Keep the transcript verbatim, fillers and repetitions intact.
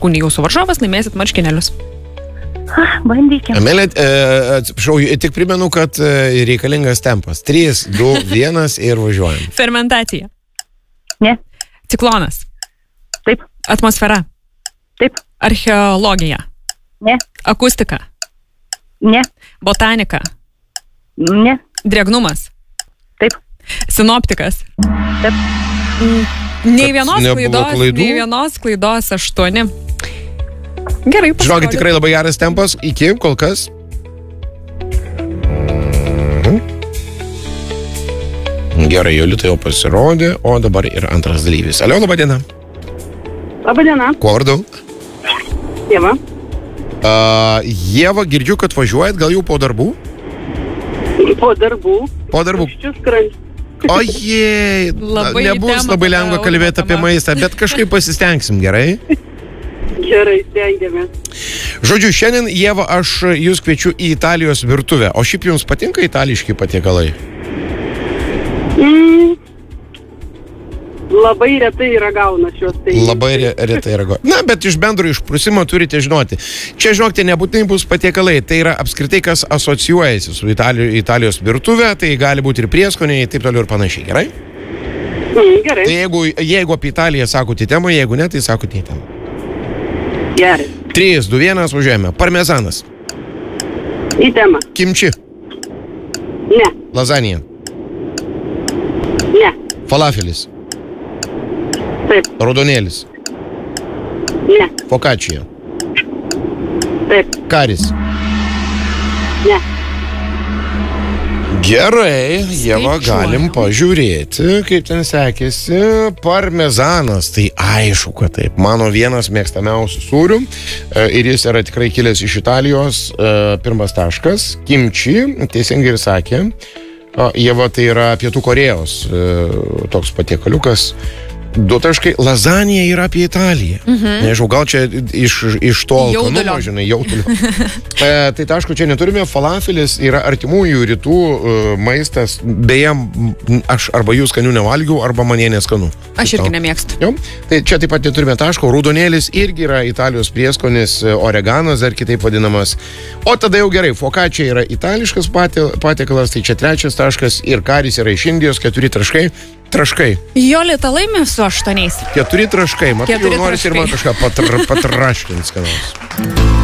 taškų nei jūsų varžovas, laimėsit marškinėlius. Bandykim. Amelė, e, atsiprašau, tik primenu, kad e, reikalingas tempas. trys, du, vienas ir važiuojam. Fermentacija. Ne. Ciklonas. Taip. Atmosfera. Taip. Archeologija. Ne. Akustika. Ne. Botanika. Ne. Drėgnumas. Taip. Sinoptikas. Taip. Nei vienos nebuvo klaidos, klaidų? nei vienos klaidos aštuoni. Gerai, pasirodė. Žinokit, tikrai labai geras tempas. Iki, kol kas. Gerai, Jolita jau pasirodė, o dabar ir antras dalyvis. Alio, laba diena. Labą dieną. Kuo vardu? Ieva. Uh, Ieva, girdžiu, kad važiuojat, gal jau po darbų? Po darbų. Po darbų. Ojei, Labai nebus temą labai tada lengva kalbėti apie tema. maistą, bet kažkaip pasistengsim, gerai? Gerai, stengiamės. Žodžiu, šiandien, Ieva, aš jūs kviečiu į Italijos virtuvę. O šiaip jums patinka itališki patiekalai? Mm, labai retai ragauna šios tai. Labai re, retai rago. Na, bet iš bendro išprusimo turite žinoti. Čia, žinokite, nebūtinai bus patiekalai. Tai yra apskritai, kas asocijuojasi su Itali, Italijos virtuvė. Tai gali būti ir prieskoniai, taip toliau ir panašiai. Gerai? Mm, gerai. Tai jeigu, jeigu apie Italiją sakote temą, jeigu ne, tai sakote į temą. Gerai. trys, du, vienas, važiuojame. Parmezanas. Į temą. Kimči. Ne. Lazanija. Ne. Falafelis. Taip. Raudonėlis. Ne. Fokačija. Taip. Karis. Ne. Gerai, Ieva, Skaičiuojam. galim pažiūrėti, kaip ten sekėsi. Parmezanas, tai aišku, kad taip. Mano vienas mėgstamiausių sūrių e, ir jis yra tikrai kilęs iš Italijos. E, pirmas taškas. Kimči, teisingai ir sakė. O, Ieva, tai yra Pietų Korėjos e, toks patiekaliukas. Du taškai. Lazanija yra apie Italiją. Mhm. Nežinau, gal čia iš, iš to Jaudulio. alkanumo, žinai, jaudulio. e, tai taško čia neturime. Falafelis yra artimųjų rytų e, maistas. Beje, m, aš arba jų skanių nevalgiau, arba man jie neskanu. Aš irgi nemėgstu. Jo. Tai čia taip pat neturime taško. Raudonėlis irgi yra Italijos prieskonis, oreganas dar kitaip vadinamas. O tada jau gerai. Fokačia yra itališkas patiekalas, tai čia trečias taškas. Ir karis yra iš Indijos, keturi taškai. Traškai. Jolita laimė su aštuoniais. Keturi traškai. Matai, Keturi jau norisi ir man traškai. kažką patr, patraškins, ką nors.